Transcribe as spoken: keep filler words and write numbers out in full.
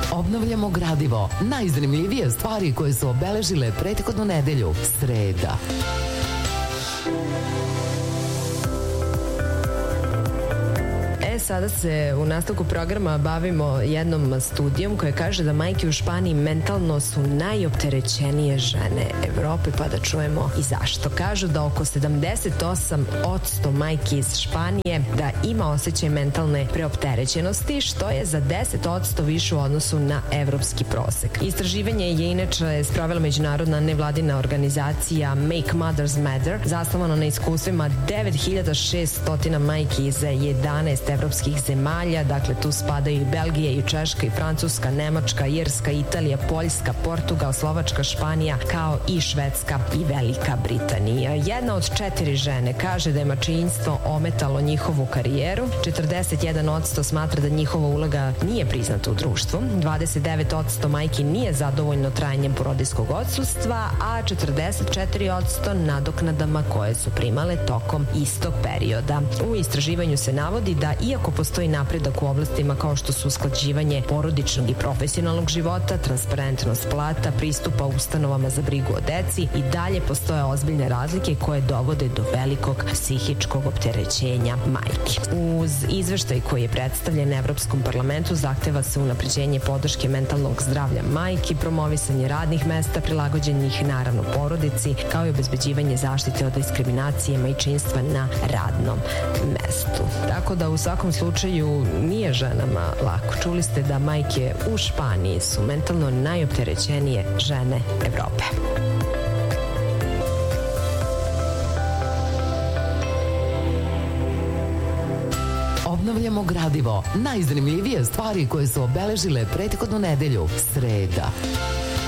Obnavljamo gradivo. Najzanimljivije stvari koje su obeležile prethodnu nedelju. Sreda. Sada se u nastavku programa bavimo jednom studijom koja kaže da majke u Španiji mentalno su najopterećenije žene Evrope, pa da čujemo i zašto. Kažu da oko sedamdeset osam posto majki iz Španije da ima osjećaj mentalne preopterećenosti, što je za deset posto više u odnosu na evropski prosek. Istraživanje je inače sprovela međunarodna nevladina organizacija Make Mothers Matter, zasnovano na iskustvima devet hiljada šeststo majki iz jedanaest evropskih zemalja, dakle tu spadaju i Belgija, i Češka, i Francuska, Nemačka, Irska, Italija, Poljska, Portugal, Slovačka, Španija, kao i Švedska i Velika Britanija. Jedna od četiri žene kaže da je majčinstvo ometalo njihovu karijeru, četrdeset jedan posto smatra da njihova uloga nije priznata u društvu, dvadeset devet posto majki nije zadovoljno trajanjem porodiljskog odsustva, a četrdeset četiri posto nadoknadama koje su primale tokom istog perioda. U istraživanju se navodi da iako postoji napredak u oblastima kao što su usklađivanje porodičnog i profesionalnog života, transparentnost plata, pristupa ustanovama za brigu o deci, i dalje postoje ozbiljne razlike koje dovode do velikog psihičkog opterećenja majki. Uz izveštaj koji je predstavljen Evropskom parlamentu zahteva se unapređenje podrške mentalnog zdravlja majki, promovisanje radnih mesta prilagođenih naravno porodici, kao i obezbeđivanje zaštite od diskriminacije majčinstva na radnom mestu. Tako da u svakom slučaju nije ženama lako. Čuli ste da majke u Španiji su mentalno najopterećenije žene Evrope. Obnavljamo gradivo. Najzanimljivije stvari koje su obeležile prethodnu nedelju. Sreda.